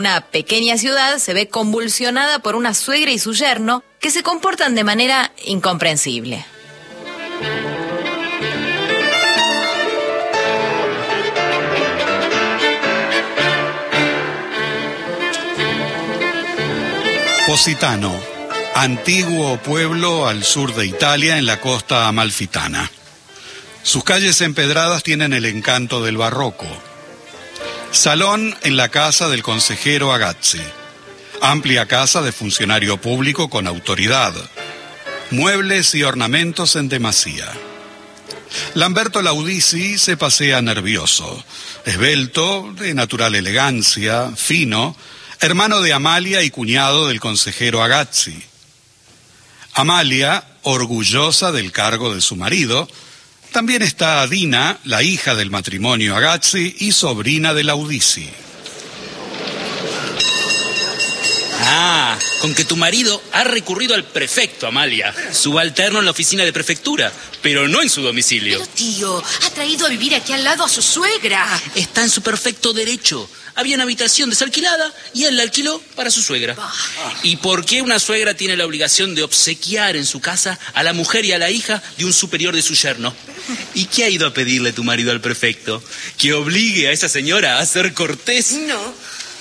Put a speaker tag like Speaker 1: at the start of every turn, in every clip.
Speaker 1: Una pequeña ciudad se ve convulsionada por una suegra y su yerno que se comportan de manera incomprensible.
Speaker 2: Positano, antiguo pueblo al sur de Italia en la costa amalfitana. Sus calles empedradas tienen el encanto del barroco. Salón en la casa del consejero Agazzi. Amplia casa de funcionario público con autoridad. Muebles y ornamentos en demasía. Lamberto Laudisi se pasea nervioso, esbelto, de natural elegancia, fino, hermano de Amalia y cuñado del consejero Agazzi. Amalia, orgullosa del cargo de su marido. También está Dina, la hija del matrimonio Agazzi y sobrina de Laudisi.
Speaker 3: Ah, con que tu marido ha recurrido al prefecto, Amalia, subalterno en la oficina de prefectura, pero no en su domicilio.
Speaker 4: Pero tío, ha traído a vivir aquí al lado a su suegra.
Speaker 3: Está en su perfecto derecho. Había una habitación desalquilada y él la alquiló para su suegra. ¿Y por qué una suegra tiene la obligación de obsequiar en su casa a la mujer y a la hija de un superior de su yerno? ¿Y qué ha ido a pedirle tu marido al prefecto? ¿Que obligue a esa señora a ser cortés?
Speaker 5: No,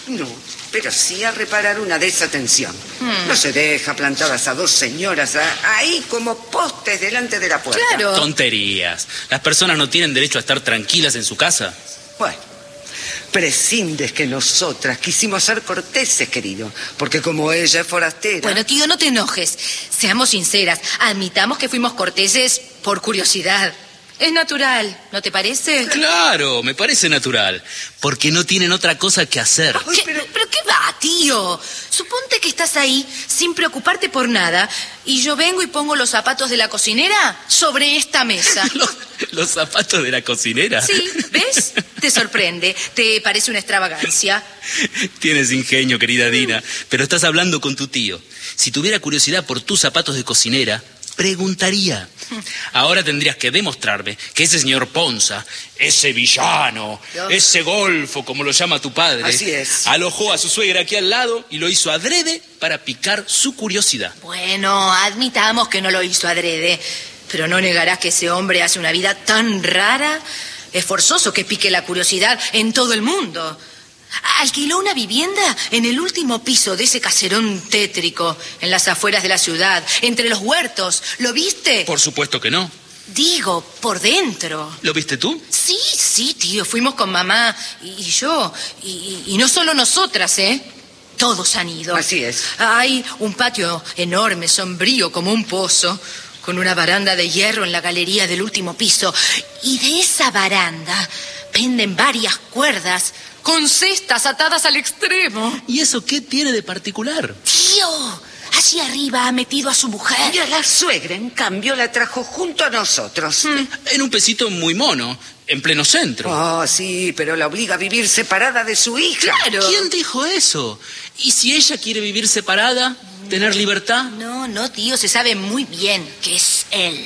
Speaker 5: pero sí a reparar una desatención. No se deja plantadas a dos señoras ahí como postes delante de la puerta.
Speaker 4: Claro.
Speaker 3: Tonterías. Las personas no tienen derecho a estar tranquilas en su casa.
Speaker 5: Bueno, prescindes que nosotras quisimos ser corteses, querido, porque como ella es forastera...
Speaker 4: Bueno, tío, no te enojes. Seamos sinceras. Admitamos que fuimos corteses por curiosidad. Es natural, ¿no te parece?
Speaker 3: Claro, me parece natural. Porque no tienen otra cosa que hacer.
Speaker 4: ¿Pero qué va, tío? Suponte que estás ahí sin preocuparte por nada y yo vengo y pongo los zapatos de la cocinera sobre esta mesa.
Speaker 3: ¿Los zapatos de la cocinera?
Speaker 4: Sí, ¿ves? Te sorprende. ¿Te parece una extravagancia?
Speaker 3: Tienes ingenio, querida Dina, pero estás hablando con tu tío. Si tuviera curiosidad por tus zapatos de cocinera, preguntaría. Ahora tendrías que demostrarme que ese señor Ponza, ese villano, ese golfo, como lo llama tu padre,
Speaker 5: así es,
Speaker 3: alojó a su suegra aquí al lado y lo hizo adrede para picar su curiosidad.
Speaker 4: Bueno, admitamos que no lo hizo adrede, pero no negarás que ese hombre hace una vida tan rara. Es forzoso que pique la curiosidad en todo el mundo. Alquiló una vivienda en el último piso de ese caserón tétrico, en las afueras de la ciudad, entre los huertos. ¿Lo viste?
Speaker 3: Por supuesto que no.
Speaker 4: Digo, por dentro.
Speaker 3: ¿Lo viste tú?
Speaker 4: Sí, tío. Fuimos con mamá y yo. Y no solo nosotras, ¿eh? Todos han ido.
Speaker 5: Así es.
Speaker 4: Hay un patio enorme, sombrío, como un pozo, con una baranda de hierro en la galería del último piso. Y de esa baranda penden varias cuerdas con cestas atadas al extremo.
Speaker 3: ¿Y eso qué tiene de particular?
Speaker 4: Tío, allí arriba ha metido a su mujer.
Speaker 5: Y a la suegra, en cambio, la trajo junto a nosotros.
Speaker 3: En un pesito muy mono, en pleno centro.
Speaker 5: Oh, sí, pero la obliga a vivir separada de su hija.
Speaker 4: Claro.
Speaker 3: ¿Quién dijo eso? ¿Y si ella quiere vivir separada, tener libertad?
Speaker 4: No, tío, se sabe muy bien que es él.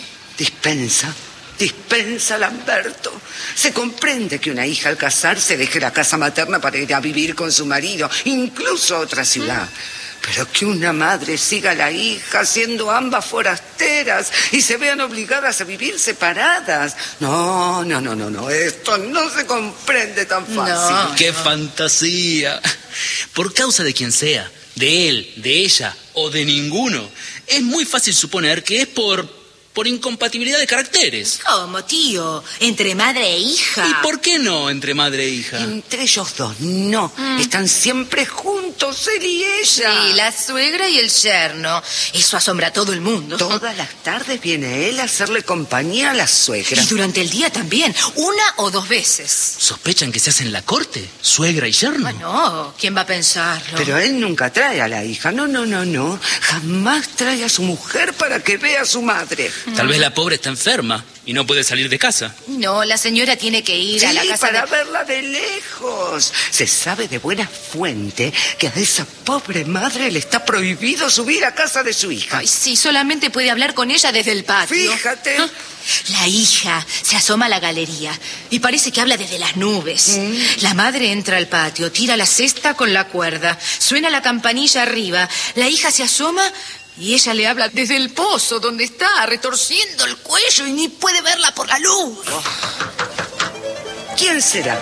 Speaker 5: Dispensa, Lamberto. Se comprende que una hija al casarse deje la casa materna para ir a vivir con su marido, incluso a otra ciudad. Pero que una madre siga a la hija siendo ambas forasteras y se vean obligadas a vivir separadas. No. Esto no se comprende tan fácil.
Speaker 4: No.
Speaker 3: ¡Qué fantasía! Por causa de quien sea, de él, de ella o de ninguno, es muy fácil suponer que es por incompatibilidad de caracteres.
Speaker 4: ¿Cómo, tío? ¿Entre madre e hija?
Speaker 3: ¿Y por qué no entre madre e hija?
Speaker 5: Entre ellos dos, no. Están siempre juntos, él y ella.
Speaker 4: Sí, la suegra y el yerno. Eso asombra a todo el mundo.
Speaker 5: Todas las tardes viene él a hacerle compañía a la suegra.
Speaker 4: Y durante el día también, una o dos veces.
Speaker 3: ¿Sospechan que se hacen la corte? ¿Suegra y yerno?
Speaker 4: No, ¿quién va a pensarlo?
Speaker 5: Pero él nunca trae a la hija. No. Jamás trae a su mujer para que vea a su madre.
Speaker 3: Tal vez la pobre está enferma y no puede salir de casa.
Speaker 4: No, la señora tiene que ir
Speaker 5: Sí,
Speaker 4: a la casa
Speaker 5: para verla de lejos. Se sabe de buena fuente que a esa pobre madre le está prohibido subir a casa de su hija.
Speaker 4: Ay, sí, solamente puede hablar con ella desde el patio.
Speaker 5: Fíjate.
Speaker 4: La hija se asoma a la galería y parece que habla desde las nubes. La madre entra al patio, tira la cesta con la cuerda, suena la campanilla arriba, la hija se asoma y ella le habla desde el pozo donde está, retorciendo el cuello y ni puede verla por la luz.
Speaker 5: ¿Quién será?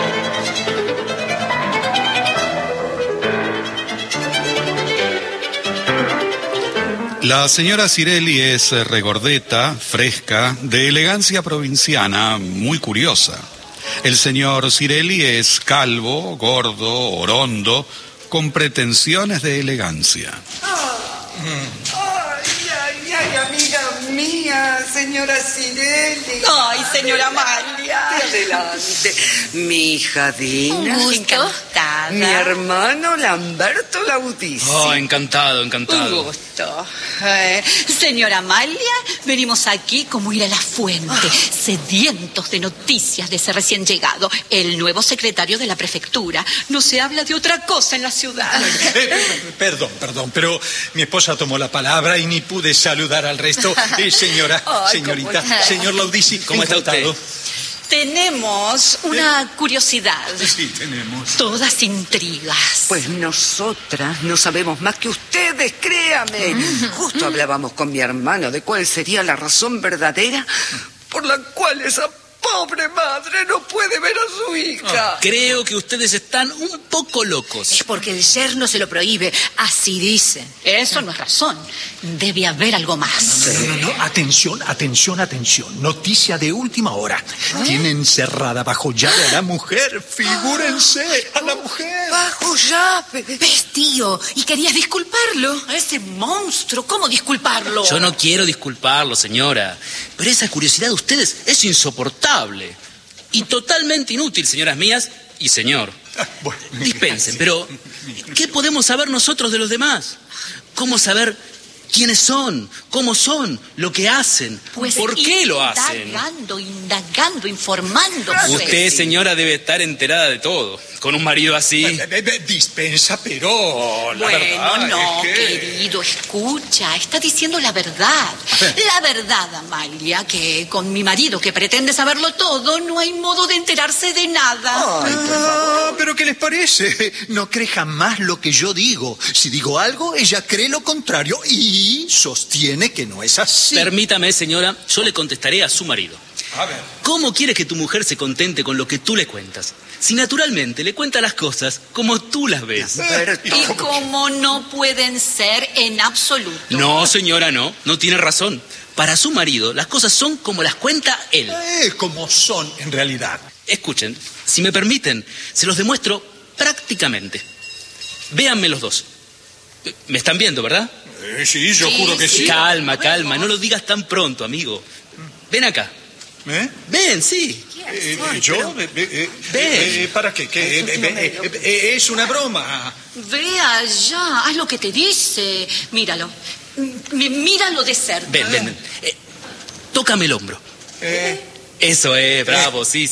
Speaker 2: La señora Cirelli es regordeta, fresca, de elegancia provinciana, muy curiosa. El señor Cirelli es calvo, gordo, orondo, con pretensiones de elegancia.
Speaker 5: Ay, amiga mía, señora Cirelli.
Speaker 6: Ay, señora Amalia.
Speaker 5: Adelante. Mi hija Dina.
Speaker 4: Un gusto.
Speaker 6: Encantada.
Speaker 5: Mi hermano Lamberto Laudici.
Speaker 3: Oh, encantado,
Speaker 6: Un
Speaker 3: encantado.
Speaker 6: gusto. Señora Amalia, venimos aquí como ir a la fuente, sedientos de noticias de ese recién llegado, el nuevo secretario de la prefectura. No se habla de otra cosa en la ciudad.
Speaker 7: Perdón, pero mi esposa tomó la palabra y ni pude saludar al resto. Señorita,
Speaker 6: ¿cómo
Speaker 7: señor Laudici,
Speaker 3: ¿Cómo está
Speaker 7: encantado.
Speaker 3: usted?
Speaker 6: Tenemos una curiosidad.
Speaker 7: Sí, tenemos.
Speaker 6: Todas intrigas.
Speaker 5: Pues nosotras no sabemos más que ustedes, créame. Justo hablábamos con mi hermano de cuál sería la razón verdadera por la cual esa pobre madre no puede ver a su hija.
Speaker 3: Creo que ustedes están un poco locos.
Speaker 4: Es porque el yerno se lo prohíbe, así dicen.
Speaker 6: Eso no es razón. Debe haber algo más.
Speaker 7: No. Atención. Noticia de última hora. Tienen encerrada bajo llave a la mujer. Figúrense, a la mujer.
Speaker 5: Bajo llave.
Speaker 4: ¿Ves, tío? Y querías disculparlo.
Speaker 6: Ese monstruo, ¿cómo disculparlo?
Speaker 3: Yo no quiero disculparlo, señora, pero esa curiosidad de ustedes es insoportable y totalmente inútil, señoras mías y señor.
Speaker 7: Bueno,
Speaker 3: Dispensen, pero ¿qué podemos saber nosotros de los demás? ¿Cómo saber quiénes son, cómo son, lo que hacen,
Speaker 6: Pues
Speaker 3: por qué lo hacen?
Speaker 6: Indagando, informando. pues.
Speaker 3: Usted, señora, debe estar enterada de todo. Con un marido así.
Speaker 7: Dispensa, pero la
Speaker 6: Bueno,
Speaker 7: verdad
Speaker 6: no,
Speaker 7: es que...
Speaker 6: querido, escucha, está diciendo la verdad. La verdad, Amalia, que con mi marido, que pretende saberlo todo, no hay modo de enterarse de nada.
Speaker 5: Ay, por favor.
Speaker 7: Pero ¿qué les parece? No cree jamás lo que yo digo. Si digo algo, ella cree lo contrario y sostiene que no es así.
Speaker 3: Permítame, señora, yo le contestaré a su marido.
Speaker 7: A ver.
Speaker 3: ¿Cómo quiere que tu mujer se contente con lo que tú le cuentas? Si naturalmente le cuenta las cosas como tú las ves.
Speaker 6: Y como no pueden ser en absoluto.
Speaker 3: No, señora, no tiene razón. Para su marido, las cosas son como las cuenta él.
Speaker 7: Como son en realidad.
Speaker 3: Escuchen, si me permiten, se los demuestro prácticamente. Véanme los dos. ¿Me están viendo, verdad?
Speaker 7: Sí, yo juro que sí.
Speaker 3: Calma, no lo digas tan pronto, amigo. Ven acá. Ven, sí.
Speaker 7: ¿Yo? ¿Para qué? Es una broma.
Speaker 6: Ve allá, haz lo que te dice. Míralo. Míralo de cerca.
Speaker 3: Ven. Tócame el hombro. Eso es, bravo, sí.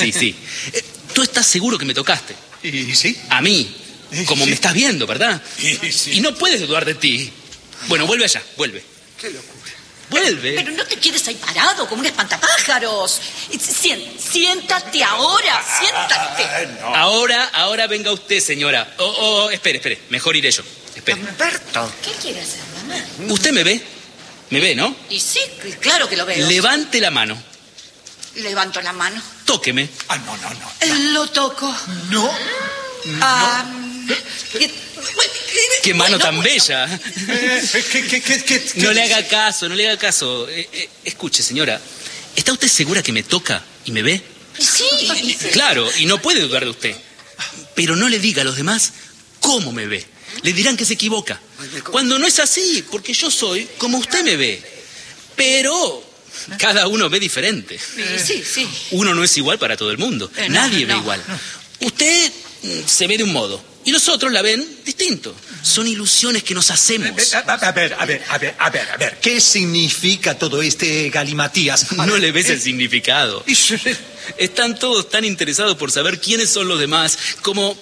Speaker 3: ¿Tú estás seguro que me tocaste?
Speaker 7: ¿Y sí?
Speaker 3: A mí, como
Speaker 7: Sí.
Speaker 3: me estás viendo, ¿verdad?
Speaker 7: Sí.
Speaker 3: Y no puedes dudar de ti. Bueno, vuelve allá, vuelve.
Speaker 5: Qué locura.
Speaker 3: Vuelve.
Speaker 6: Pero no te quedes ahí parado como un espantapájaros. Siéntate ahora, siéntate.
Speaker 3: Ahora venga usted, señora. Espere, mejor iré yo. Espere.
Speaker 5: Lamberto.
Speaker 6: ¿Qué quiere hacer, mamá?
Speaker 3: ¿Usted me ve? ¿Me ve, no?
Speaker 6: Y sí, claro que lo veo.
Speaker 3: Levante la mano.
Speaker 6: Levanto la mano.
Speaker 3: Tóqueme.
Speaker 7: No.
Speaker 6: Lo toco.
Speaker 7: No.
Speaker 3: ¡Qué mano
Speaker 6: Bueno,
Speaker 3: tan
Speaker 6: bueno.
Speaker 3: bella!
Speaker 7: ¿Qué
Speaker 3: No le haga caso. Escuche, señora. ¿Está usted segura que me toca y me ve?
Speaker 6: Sí.
Speaker 3: Claro, y no puede dudar de usted. Pero no le diga a los demás cómo me ve. Le dirán que se equivoca. Cuando no es así, porque yo soy como usted me ve. Pero cada uno ve diferente.
Speaker 6: Sí.
Speaker 3: Uno no es igual para todo el mundo.
Speaker 6: No,
Speaker 3: Nadie ve
Speaker 6: no.
Speaker 3: igual. Usted se ve de un modo, y los otros la ven distinto. Son ilusiones que nos hacemos.
Speaker 7: A ver. ¿Qué significa todo este galimatías?
Speaker 3: No le ves el significado. Están todos tan interesados por saber quiénes son los demás, como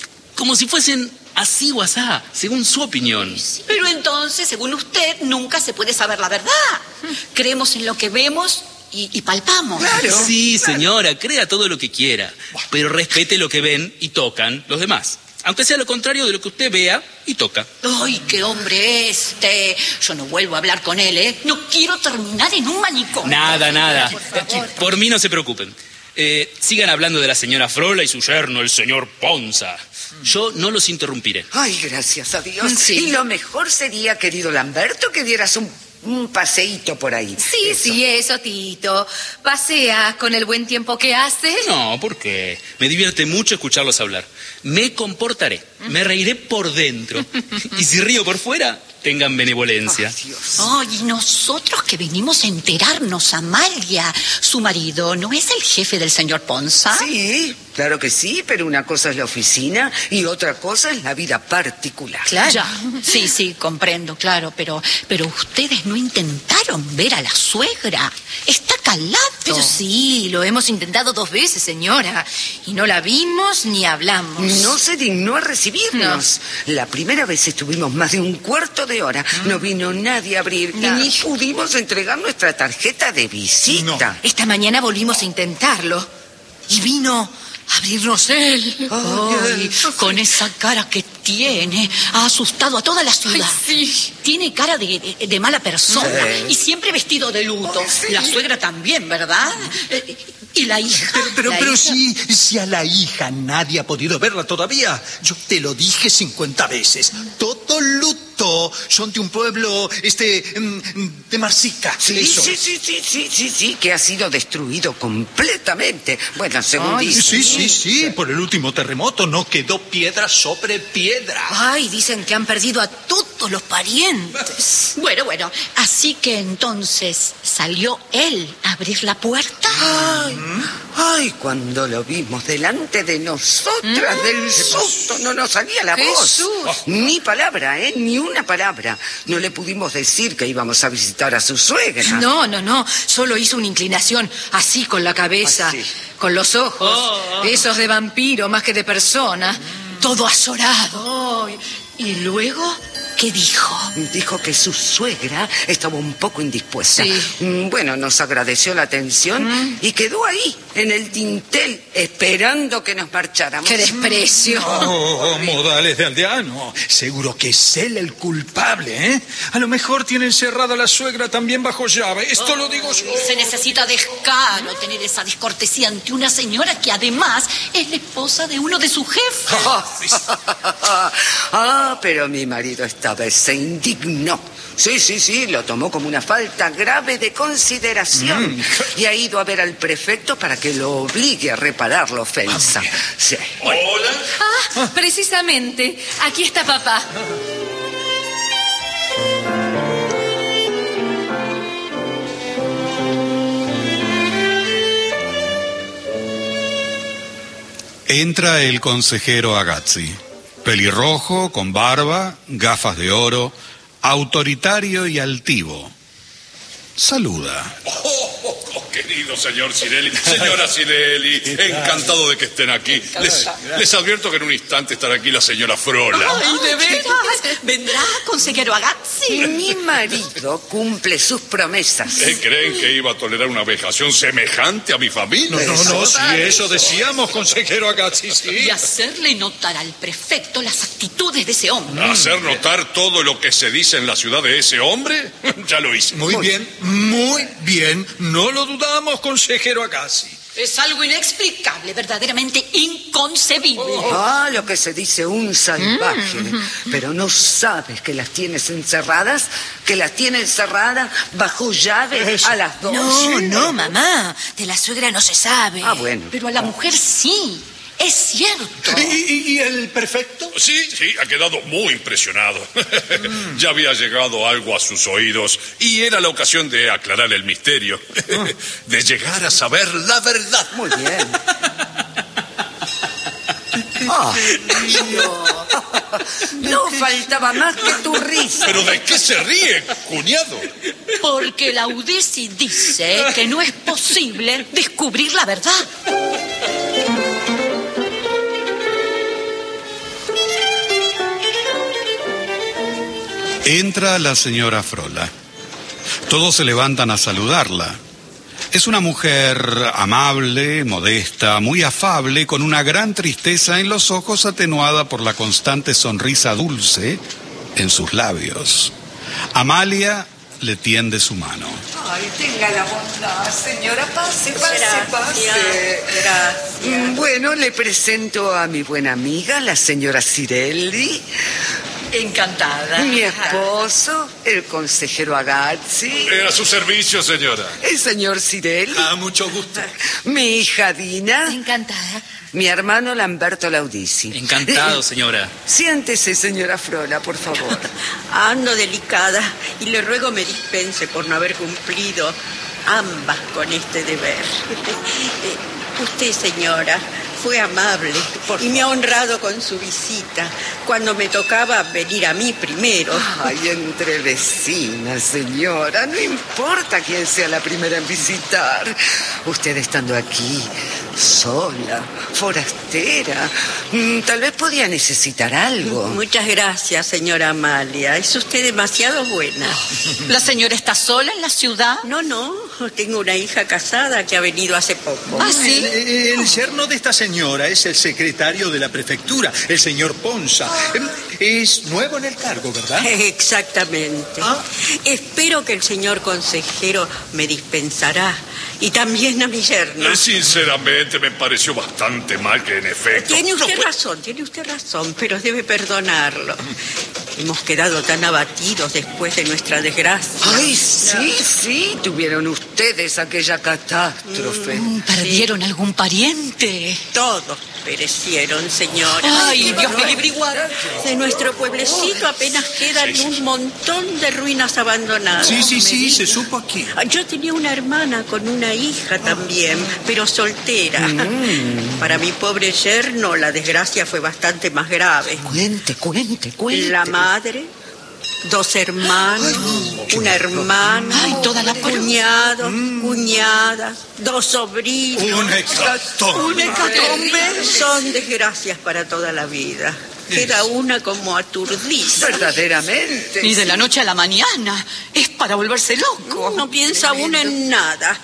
Speaker 3: si fuesen así o asá, según su opinión.
Speaker 6: Pero entonces, según usted, nunca se puede saber la verdad. Creemos en lo que vemos y palpamos.
Speaker 5: Claro.
Speaker 3: Sí, señora, crea todo lo que quiera, pero respete lo que ven y tocan los demás. Aunque sea lo contrario de lo que usted vea y toca.
Speaker 6: ¡Ay, qué hombre este! Yo no vuelvo a hablar con él, ¿eh? No quiero terminar en un manicomio.
Speaker 3: Nada. Por mí no se preocupen. Sigan hablando de la señora Frola y su yerno, el señor Ponza. Yo no los interrumpiré.
Speaker 5: Ay, gracias a Dios.
Speaker 4: Sí.
Speaker 5: Y lo mejor sería, querido Lamberto, que dieras un paseíto por ahí.
Speaker 4: Sí, eso, Tito. Pasea con el buen tiempo que hace.
Speaker 3: No, ¿por qué? Me divierte mucho escucharlos hablar. Me comportaré, me reiré por dentro. Y si río por fuera, tengan benevolencia.
Speaker 5: Ay, Dios.
Speaker 6: Ay, y nosotros que venimos a enterarnos, Amalia. Su marido no es el jefe del señor Ponza.
Speaker 5: Sí, claro que sí, pero una cosa es la oficina y otra cosa es la vida particular.
Speaker 4: Claro.
Speaker 6: Ya, sí, comprendo, claro, pero ustedes no intentaron ver a la suegra. Está calado.
Speaker 4: Pero sí, lo hemos intentado 2 veces, señora. Y no la vimos ni hablamos.
Speaker 5: No se dignó a recibirnos. La primera vez estuvimos más de un cuarto de hora. No vino nadie a abrir y ni pudimos entregar nuestra tarjeta de visita.
Speaker 4: Esta mañana volvimos a intentarlo. Y vino a abrirnos él.
Speaker 6: Ay, con esa cara que tiene, ha asustado a toda la ciudad.
Speaker 4: Ay, sí.
Speaker 6: Tiene cara de mala persona y siempre vestido de luto.
Speaker 5: Ay, sí.
Speaker 6: La suegra también, ¿verdad? ¿Y la hija?
Speaker 7: Pero
Speaker 6: La hija.
Speaker 7: si a la hija nadie ha podido verla todavía. Yo te lo dije 50 veces. Todo luto. Son de un pueblo, de Marsica. Eso.
Speaker 5: Sí, que ha sido destruido completamente. Bueno, según dicen.
Speaker 7: Sí, por el último terremoto no quedó piedra sobre piedra.
Speaker 4: Ay, dicen que han perdido a todos los parientes.
Speaker 6: Bueno, así que entonces salió él a abrir la puerta.
Speaker 5: Ay, cuando lo vimos delante de nosotras, del susto, no nos salía la voz. Ni palabra, ni una palabra. No le pudimos decir que íbamos a visitar a su suegra.
Speaker 4: No, solo hizo una inclinación así con la cabeza,
Speaker 5: Así.
Speaker 4: con los ojos, esos de vampiro más que de persona, todo azorado.
Speaker 6: Ay, y luego, ¿qué dijo?
Speaker 5: Dijo que su suegra estaba un poco indispuesta.
Speaker 4: Sí.
Speaker 5: Bueno, nos agradeció la atención y quedó ahí, en el dintel, esperando que nos marcháramos.
Speaker 4: ¡Qué desprecio!
Speaker 7: Oh, modales de aldeano. Seguro que es él el culpable, ¿eh? A lo mejor tiene encerrada a la suegra también bajo llave. Esto lo digo yo.
Speaker 6: Se necesita descaro tener esa descortesía ante una señora que además es la esposa de uno de sus jefes.
Speaker 5: Pero mi marido esta vez se indignó. Sí, lo tomó como una falta grave de consideración. Y ha ido a ver al prefecto para que lo obligue a reparar la ofensa. Sí.
Speaker 4: Ah, precisamente, aquí está papá.
Speaker 2: Entra el consejero Agazzi, pelirrojo, con barba, gafas de oro, autoritario y altivo. Saluda.
Speaker 8: Querido señor Cirelli, señora Cirelli, encantado de que estén aquí. Les advierto que en un instante estará aquí la señora Frola.
Speaker 6: Ay, ¿de veras? ¿Vendrá, consejero Agazzi?
Speaker 5: Mi marido cumple sus promesas.
Speaker 8: ¿Creen que iba a tolerar una vejación semejante a mi familia?
Speaker 7: No, si eso decíamos, consejero Agazzi, sí.
Speaker 6: Y hacerle notar al prefecto las actitudes de ese hombre.
Speaker 8: ¿Hacer notar todo lo que se dice en la ciudad de ese hombre? Ya lo hice.
Speaker 7: Muy bien. No lo dudamos, consejero Agazzi.
Speaker 6: Es algo inexplicable, verdaderamente inconcebible.
Speaker 5: Lo que se dice un salvaje. Pero no sabes que las tienes encerradas, que las tiene encerradas bajo llave a las 2.
Speaker 4: No, mamá, de la suegra no se sabe.
Speaker 5: Bueno.
Speaker 6: Pero a la mujer sí. Es cierto.
Speaker 7: ¿Y el prefecto?
Speaker 8: Sí, ha quedado muy impresionado. Ya había llegado algo a sus oídos y era la ocasión de aclarar el misterio, de llegar a saber la verdad.
Speaker 5: Muy bien.
Speaker 4: Dios.
Speaker 5: No faltaba más que tu risa.
Speaker 8: ¿Pero de qué se ríe, cuñado?
Speaker 6: Porque la Udesi dice que no es posible descubrir la verdad.
Speaker 2: Entra la señora Frola. Todos se levantan a saludarla. Es una mujer amable, modesta, muy afable, con una gran tristeza en los ojos, atenuada por la constante sonrisa dulce en sus labios. Amalia le tiende su mano.
Speaker 5: Ay, tenga la bondad, señora. Pase.
Speaker 4: Gracias.
Speaker 5: Bueno, le presento a mi buena amiga, la señora Cirelli.
Speaker 6: Encantada.
Speaker 5: Mi esposo, el consejero Agazzi.
Speaker 8: A su servicio, señora.
Speaker 5: El señor Cirelli.
Speaker 7: Mucho gusto.
Speaker 5: Mi hija Dina.
Speaker 1: Encantada.
Speaker 5: Mi hermano Lamberto Laudisi.
Speaker 3: Encantado, señora.
Speaker 5: Siéntese, señora Frola, por favor.
Speaker 9: Ando delicada y le ruego me dispense por no haber cumplido ambas con este deber. Usted, señora, fue amable y me ha honrado con su visita cuando me tocaba venir a mí primero.
Speaker 5: Ay, entre vecinas, señora. No importa quién sea la primera en visitar. Usted estando aquí, sola, forastera, tal vez podía necesitar algo.
Speaker 9: Muchas gracias, señora Amalia. Es usted demasiado buena.
Speaker 6: ¿La señora está sola en la ciudad?
Speaker 9: No. Tengo una hija casada que ha venido hace poco.
Speaker 6: ¿Ah, sí?
Speaker 7: El yerno de esta señora es el secretario de la prefectura, el señor Ponza. Es nuevo en el cargo, ¿verdad?
Speaker 9: Exactamente. Espero que el señor consejero me dispensará. Y también a mi yerno.
Speaker 8: Sinceramente, me pareció bastante mal que, en efecto...
Speaker 9: Tiene usted razón, pero debe perdonarlo. Hemos quedado tan abatidos después de nuestra desgracia.
Speaker 5: Ay, sí, tuvieron ustedes aquella catástrofe.
Speaker 6: ¿Perdieron algún pariente?
Speaker 9: Todos perecieron, señora.
Speaker 6: Ay, Dios me libre y guarde.
Speaker 9: De nuestro pueblecito apenas quedan un montón de ruinas abandonadas.
Speaker 7: Sí, se supo aquí.
Speaker 9: Yo tenía una hermana con una hija también, pero soltera. Para mi pobre yerno, la desgracia fue bastante más grave.
Speaker 5: Cuente.
Speaker 9: La madre, 2 hermanos, una hermana,
Speaker 6: toda la
Speaker 9: cuñados, cuñadas, 2 sobrinos.
Speaker 7: Una hecatombe.
Speaker 9: Son desgracias para toda la vida. Queda una como aturdida.
Speaker 5: Verdaderamente.
Speaker 6: Y de la noche a la mañana. Es para volverse loco.
Speaker 9: No piensa uno en nada.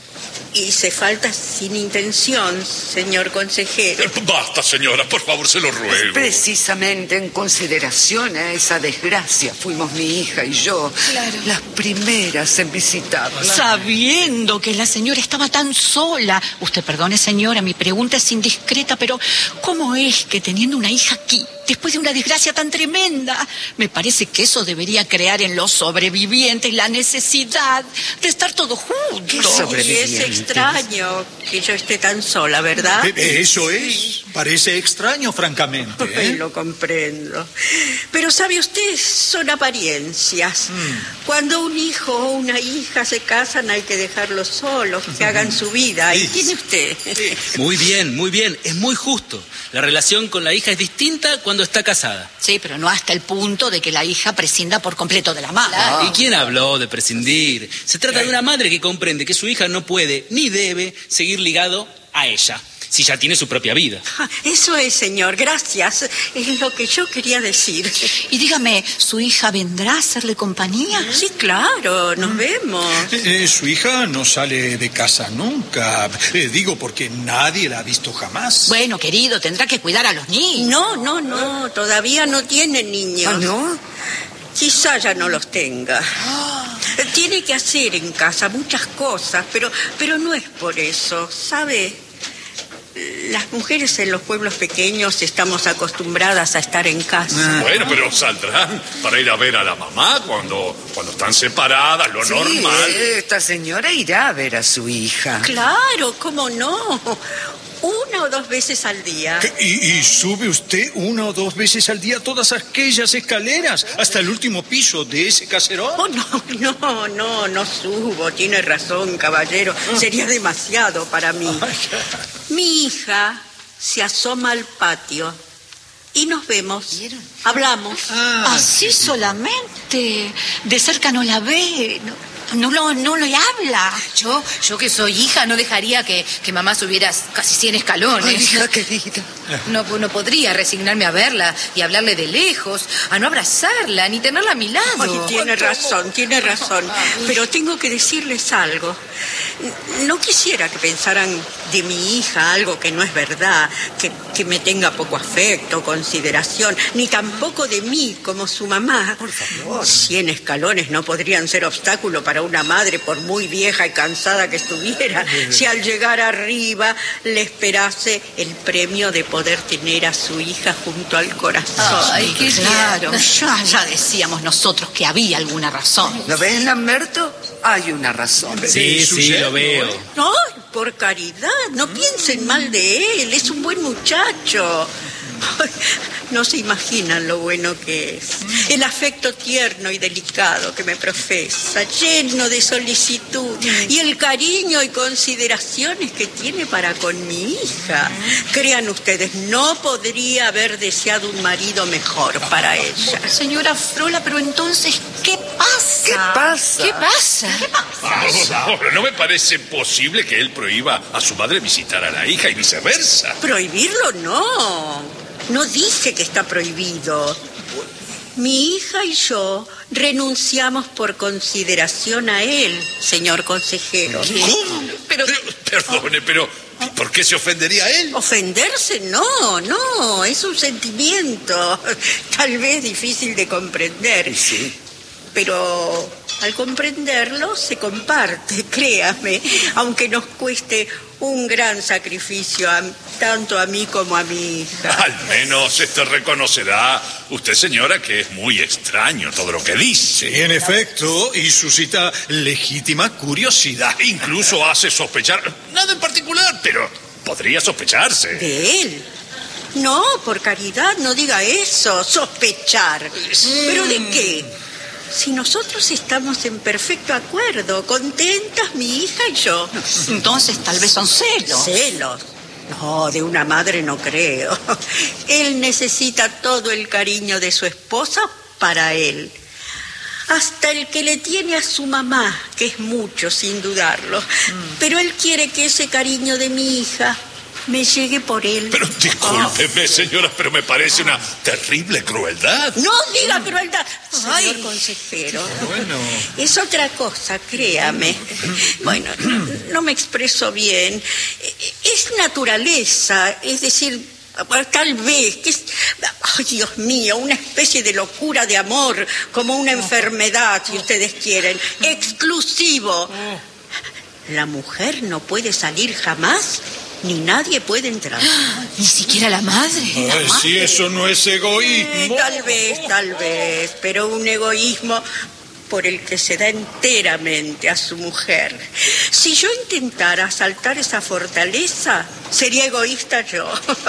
Speaker 9: Y se falta sin intención, señor consejero.
Speaker 8: Basta, señora, por favor, se lo ruego.
Speaker 5: Precisamente en consideración a esa desgracia fuimos mi hija y yo las primeras en visitarla.
Speaker 6: Sabiendo que la señora estaba tan sola. Usted perdone, señora, mi pregunta es indiscreta, pero ¿cómo es que teniendo una hija aquí, después de una desgracia tan tremenda, me parece que eso debería crear en los sobrevivientes la necesidad de estar todos juntos?
Speaker 5: ¿Qué
Speaker 9: Y
Speaker 5: sobrevivientes?
Speaker 9: es extraño que yo esté tan sola, ¿verdad?
Speaker 7: Eso es. Parece extraño, francamente.
Speaker 9: Lo comprendo. Pero sabe usted, son apariencias. Cuando un hijo o una hija se casan hay que dejarlos solos, que hagan su vida. ¿Y tiene usted?
Speaker 3: Muy bien. Es muy justo. La relación con la hija es distinta cuando está casada.
Speaker 6: Sí, pero no hasta el punto de que la hija prescinda por completo de la madre.
Speaker 3: ¿Y quién habló de prescindir? Se trata de una madre que comprende que su hija no puede ni debe seguir ligado a ella, si ya tiene su propia vida.
Speaker 9: Eso es, señor. Gracias. Es lo que yo quería decir.
Speaker 6: Y dígame, ¿su hija vendrá a hacerle compañía?
Speaker 9: Sí, claro. Nos vemos.
Speaker 7: Su hija no sale de casa nunca. Digo, porque nadie la ha visto jamás.
Speaker 6: Bueno, querido, tendrá que cuidar a los niños.
Speaker 9: No. Todavía no tiene niños.
Speaker 5: ¿Ah, no?
Speaker 9: Quizá ya no los tenga. Tiene que hacer en casa muchas cosas, pero no es por eso, ¿sabe? Las mujeres en los pueblos pequeños estamos acostumbradas a estar en casa.
Speaker 8: Bueno, pero saldrán para ir a ver a la mamá cuando están separadas, lo normal.
Speaker 5: Esta señora irá a ver a su hija.
Speaker 9: Claro, ¿cómo no? 1 o 2 veces al día.
Speaker 7: ¿Y sube usted 1 o 2 veces al día todas aquellas escaleras hasta el último piso de ese caserón?
Speaker 9: Oh, no subo. Tiene razón, caballero. Sería demasiado para mí. Mi hija se asoma al patio y nos vemos. Hablamos.
Speaker 6: Así solamente. De cerca no la ve, no le habla.
Speaker 4: Yo que soy hija no dejaría que mamá subiera casi 100 escalones.
Speaker 5: Ay, hija querida.
Speaker 4: No podría resignarme a verla y hablarle de lejos, a no abrazarla ni tenerla a mi lado.
Speaker 9: Ay, tiene razón. Pero tengo que decirles algo. No quisiera que pensaran de mi hija algo que no es verdad, que me tenga poco afecto, consideración, ni tampoco de mí como su mamá.
Speaker 5: Por favor.
Speaker 9: 100 escalones no podrían ser obstáculo para una madre, por muy vieja y cansada que estuviera, si al llegar arriba le esperase el premio de poder tener a su hija junto al corazón.
Speaker 4: Ay, qué
Speaker 6: Claro, ya decíamos nosotros que había alguna razón.
Speaker 5: ¿Lo ves, Lamberto? Hay una razón.
Speaker 3: Sí, lo veo.
Speaker 9: Ay, por caridad, no piensen mal de él, es un buen muchacho. Ay, no se imaginan lo bueno que es. El afecto tierno y delicado que me profesa, lleno de solicitud, y el cariño y consideraciones que tiene para con mi hija. Crean ustedes, no podría haber deseado un marido mejor para ella.
Speaker 6: Señora Frola, pero entonces, ¿qué pasa?
Speaker 5: ¿Qué pasa?
Speaker 4: ¿Qué pasa?
Speaker 8: No me parece posible que él prohíba a su madre visitar a la hija y viceversa.
Speaker 9: Prohibirlo no. No dije que está prohibido. Mi hija y yo renunciamos por consideración a él, señor consejero.
Speaker 8: ¿Cómo? Perdone, pero ¿por qué se ofendería él?
Speaker 9: ¿Ofenderse? No, es un sentimiento, tal vez difícil de comprender.
Speaker 5: Sí.
Speaker 9: Pero al comprenderlo se comparte, créame, aunque nos cueste un gran sacrificio tanto a mí como a mi hija.
Speaker 8: Al menos reconocerá usted, señora, que es muy extraño todo lo que dice.
Speaker 7: Sí, en efecto, y suscita legítima curiosidad.
Speaker 8: Incluso hace sospechar, nada en particular, pero podría sospecharse.
Speaker 9: ¿De él? No, por caridad, no diga eso, sospechar. ¿Pero de qué? Si nosotros estamos en perfecto acuerdo, contentas mi hija y yo.
Speaker 6: Entonces tal vez son celos.
Speaker 9: ¿Celos? No, de una madre no creo. Él necesita todo el cariño de su esposa para él. Hasta el que le tiene a su mamá, que es mucho sin dudarlo. Pero él quiere que ese cariño de mi hija me llegue por él.
Speaker 8: Pero discúlpeme, señora, pero me parece una terrible crueldad.
Speaker 9: No diga crueldad, señor consejero.
Speaker 7: Bueno.
Speaker 9: Es otra cosa, créame. Bueno, no me expreso bien. Es naturaleza, es decir, tal vez que es, ay, Dios mío, una especie de locura de amor, como una enfermedad, si ustedes quieren, exclusivo. La mujer no puede salir jamás, ni nadie puede entrar.
Speaker 4: Ni siquiera la madre.
Speaker 7: Ay, si eso no es egoísmo.
Speaker 9: Tal vez, pero un egoísmo por el que se da enteramente a su mujer. Si yo intentara asaltar esa fortaleza, sería egoísta yo.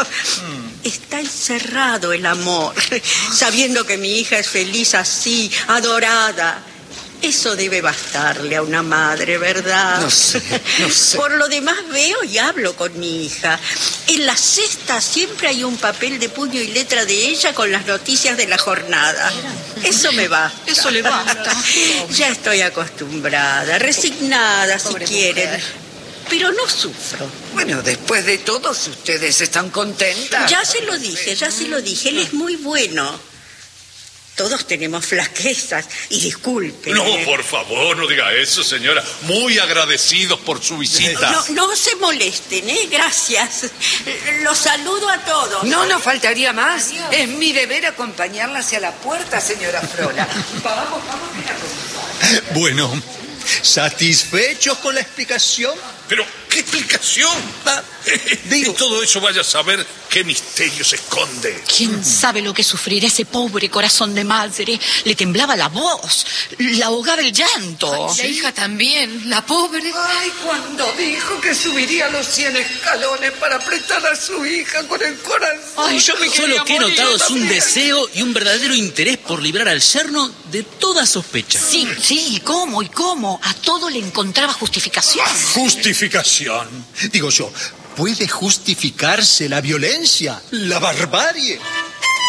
Speaker 9: Está encerrado el amor, sabiendo que mi hija es feliz así, adorada. Eso debe bastarle a una madre, ¿verdad?
Speaker 5: No sé.
Speaker 9: Por lo demás veo y hablo con mi hija. En la cesta siempre hay un papel de puño y letra de ella con las noticias de la jornada. Eso me basta.
Speaker 6: Eso le basta.
Speaker 9: Ya estoy acostumbrada, resignada si quieren. Pero no sufro.
Speaker 5: Bueno, después de todo, si ustedes están contentas.
Speaker 9: Ya se lo dije. Él es muy bueno. Todos tenemos flaquezas, y disculpen.
Speaker 8: No, por favor, no diga eso, señora. Muy agradecidos por su visita.
Speaker 9: No se molesten, Gracias. Los saludo a todos.
Speaker 5: No nos faltaría más. Adiós. Es mi deber acompañarla hacia la puerta, señora Frola. Vamos, mira.
Speaker 7: Bueno, ¿satisfechos con la explicación?
Speaker 8: Pero, ¿qué explicación?
Speaker 7: Digo,
Speaker 8: y todo eso vaya a saber qué misterio se esconde.
Speaker 6: ¿Quién sabe lo que sufrirá ese pobre corazón de madre? Le temblaba la voz, la ahogaba el llanto.
Speaker 4: Ay, la hija también, la pobre.
Speaker 5: Ay, cuando dijo que subiría los 100 escalones para apretar a su hija con el corazón.
Speaker 6: Ay, yo
Speaker 3: lo que he notado es un deseo y un verdadero interés por librar al yerno de toda sospecha.
Speaker 6: Sí, ¿cómo? A todo le encontraba justificación.
Speaker 7: Justificación. Digo yo, ¿puede justificarse la violencia, la barbarie?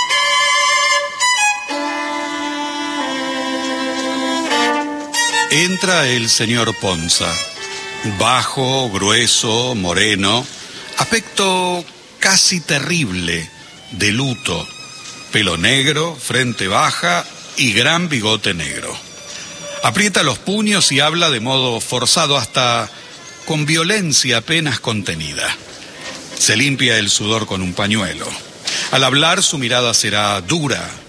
Speaker 2: Entra el señor Ponza, bajo, grueso, moreno, aspecto casi terrible, de luto, pelo negro, frente baja y gran bigote negro. Aprieta los puños y habla de modo forzado, hasta con violencia apenas contenida. Se limpia el sudor con un pañuelo. Al hablar su mirada será dura,